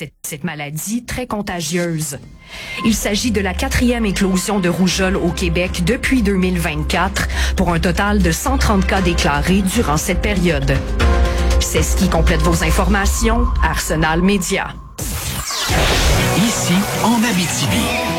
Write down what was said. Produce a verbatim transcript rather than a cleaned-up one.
cette maladie très contagieuse. Il s'agit de la quatrième éclosion de rougeole au Québec depuis deux mille vingt-quatre, pour un total de cent trente cas déclarés durant cette période. C'est ce qui complète vos informations. Arsenal Média. Ici, en Abitibi,